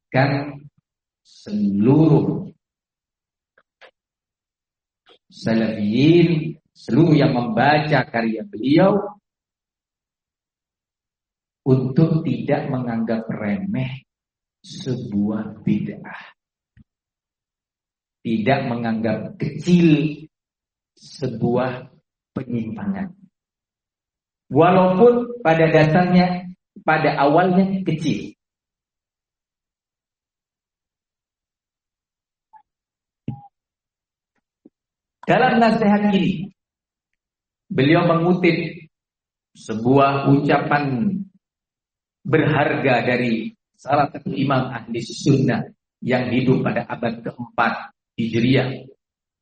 seluruh salafiyin, seluruh yang membaca karya beliau untuk tidak menganggap remeh sebuah bid'ah, tidak menganggap kecil sebuah penyimpangan, walaupun pada dasarnya, pada awalnya kecil. Dalam nasihat ini, beliau mengutip sebuah ucapan berharga dari salah satu imam ahli sunnah yang hidup pada abad keempat Hijriah,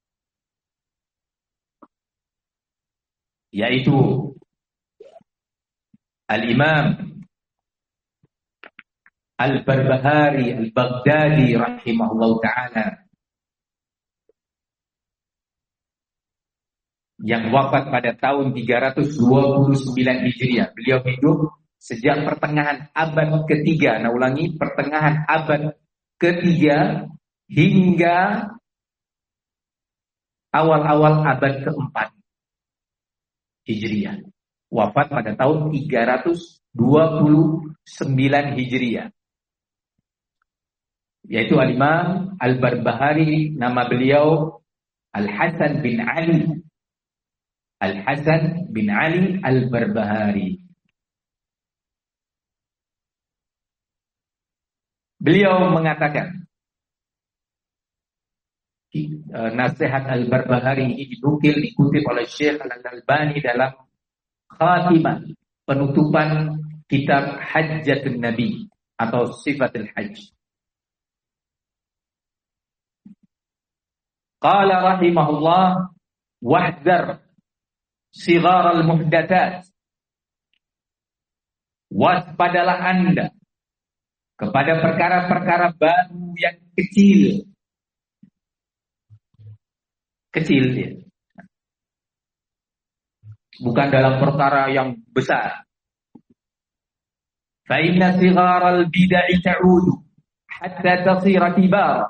yaitu Al-Imam Al-Barbahari Al-Baghdadi rahimahullah ta'ala, yang wafat pada tahun 329 Hijriah. Beliau hidup sejak pertengahan abad ketiga, pertengahan abad ketiga hingga awal-awal abad keempat Hijriah. Wafat pada tahun 329 Hijriah. Yaitu Al-Imam Al-Barbahari, nama beliau Al-Hasan bin Ali. Al-Hasan bin Ali Al-Barbahari. Beliau mengatakan, nasihat Al-Barbahari ini dikutip oleh Syekh Al-Albani dalam khatimah, penutupan kitab Hajjatun Nabi atau Sifatul Hajj. Qala rahimahullah, wahdar sighar al-muhdatsat. Waspadalah Anda kepada perkara-perkara baru yang kecil. Kecil ya. Bukan dalam perkara yang besar. Fa inna sighar al-bid'ah ta'udu hatta tasira kibar.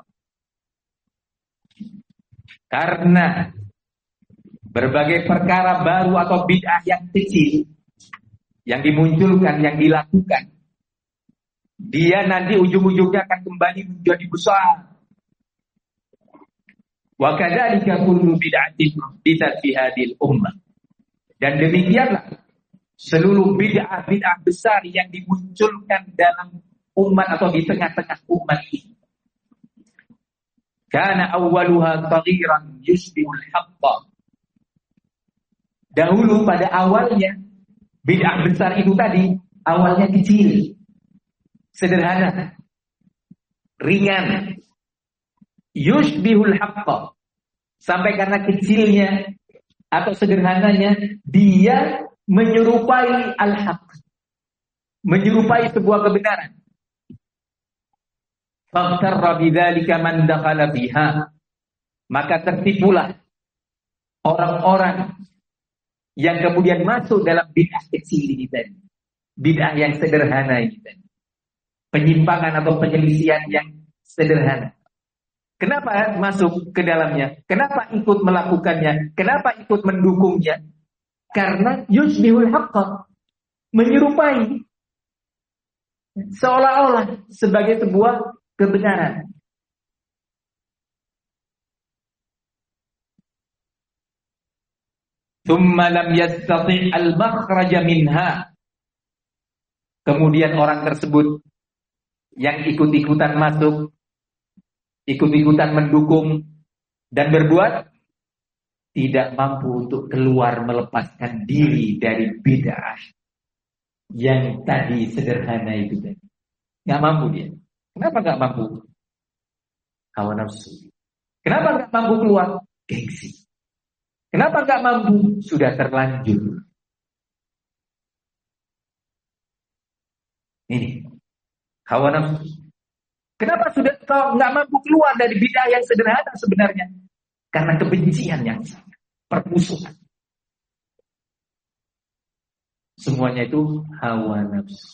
Karena berbagai perkara baru atau bid'ah yang kecil yang dimunculkan, yang dilakukan, dia nanti ujung-ujungnya akan kembali menjadi besar. Wa kadzalika kullu bid'atin muhditsat fi hadhil ummah. Dan demikianlah seluruh bid'ah besar yang dimunculkan dalam umat atau di tengah-tengah umat ini. Kana awwaluha saghiran yushbihul haqqa. Dahulu pada awalnya bid'ah besar itu tadi awalnya kecil, sederhana, ringan. Yushbihul haqqa. Sampai karena kecilnya atau sederhananya dia menyerupai al-haq, menyerupai sebuah kebenaran. Faghtarra bidzalika man dakhala biha. Maka tertipulah orang-orang yang kemudian masuk dalam bid'ah kecil ini tadi. Bid'ah yang sederhana ini tadi. Penyimpangan atau penyelisihan yang sederhana. Kenapa masuk ke dalamnya? Kenapa ikut melakukannya? Kenapa ikut mendukungnya? Karena yusbihul haqqa, menyerupai, seolah-olah sebagai sebuah kebenaran. Tsumma lam yastati' al-makhraja minha. Kemudian orang tersebut yang ikut-ikutan masuk, ikut-ikutan mendukung dan berbuat, tidak mampu untuk keluar melepaskan diri dari bid'ah yang tadi sederhana itu tadi. Nggak mampu dia. Kenapa nggak mampu? Hawa nafsu. Kenapa nggak mampu keluar? Gengsi. Kenapa nggak mampu? Sudah terlanjur. Ini hawa nafsu. Kenapa sudah nggak mampu keluar dari bid'ah yang sederhana sebenarnya? Karena kebencian yang sangat, permusuhan. Semuanya itu hawa nafsu.